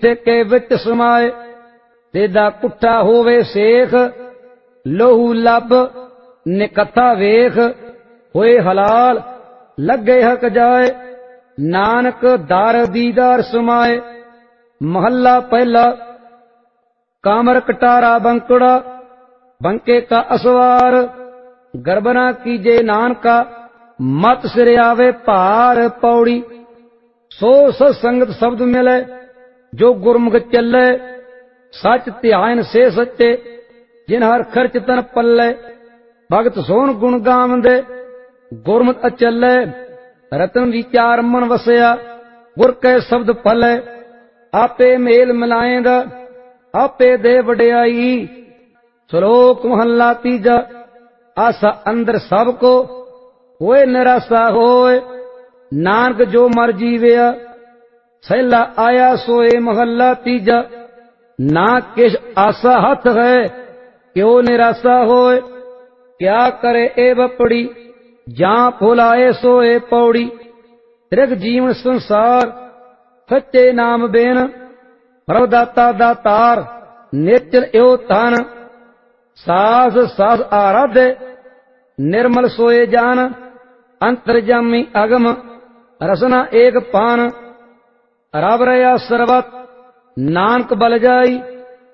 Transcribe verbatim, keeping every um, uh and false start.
जिथे के विच समाए, तेदा कुट्ठा होवे सेख, लोहू लब निकथा वेख, होए हलाल लगे हक जाए, नानक दार दीदार समाए। महला पहला। कामर कटारा बंकुड़ा, बंके का असवार, गर्बना कीजे नानका, मत सिर आवे भार पौड़ी। सो सत्संगत शब्द मिले, जो गुरमुख चले, सच ध्यान से सच्चे, जिन हर खर्च तन पल्ले। भगत सोन गुण गावंदे, गुरमत अचले, रतन विचार मन वसया, गुर के शब्द फले। आपे मेल मिलाएंदा, आपे दे वडियाई। श्लोक महला तीजा। आसा अंदर सब को, होए निराशा होए, नानक जो मर जीवया। सैला आया सोए महला तीजा, ना किश आशा हथ है, क्यों निराशा होए। क्या करे ए बपड़ी, जां फुलाए सोए पौड़ी। त्रिग जीवन संसार, सच्चे नाम बेन, प्रभदाता दातार, नेचर एव तन। सास सास आराधे, निर्मल सोए जान, अंतर्जामी अगम, रसना एक पान। रब रया सर्वत, नानक बल जाई,